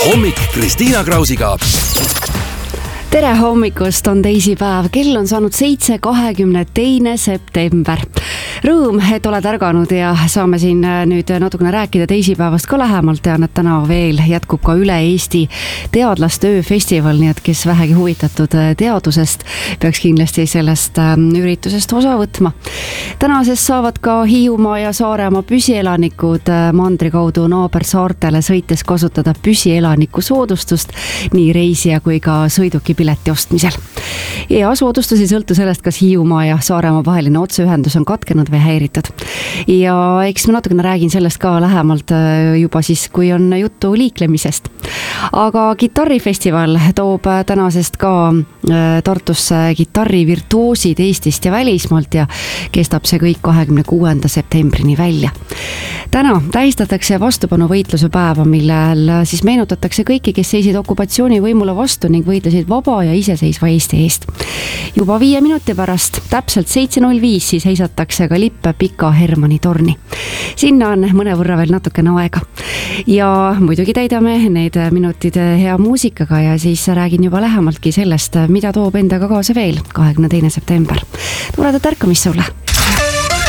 hommik Kristiina Krausiga. Tere hommikust, on teisipäev, kell on saanud 7.22. september. Rõõm, et oled ärganud ja saame siin nüüd natukene rääkida teisipäevast ka lähemalt. Tean, et täna veel jätkub ka üle Eesti teadlastöö festival, nii et kes vähegi huvitatud teadusest, peaks kindlasti sellest üritusest osa võtma. Tänasest saavad ka Hiiumaa ja Saaremaa püsielanikud mandri kaudu naabersaartele sõites kasutada püsielaniku soodustust nii reisija kui ka sõidukipileti ostmisel. Ja soodustus ei sõltu sellest, kas Hiiumaa ja Saaremaa vaheline otseühendus on katkenud või häiritud. Ja eks ma natukene räägin sellest ka lähemalt juba siis, kui on juttu liiklemisest. Aga kitarrifestival toob tänasest ka Tartusse kitarrivirtuoosid Eestist ja välismaalt ja kestab see kõik 26. septembrini välja. Täna tähistatakse vastupanuvõitluse päeva, millel siis meenutatakse kõiki, kes seisid okupatsioonivõimule vastu ning võitlesid vaba ja iseseisva Eesti eest. Juba 5 minuti pärast, täpselt 7.05, siis heisatakse ka lippe Pika Hermanni torni. Sinna on mõnevõrra veel natukene aega. Ja muidugi täidame need minutid hea muusikaga ja siis räägin juba lähemaltki sellest, mida toob endaga kaasa veel 22. september. Toredat ärkamist sulle!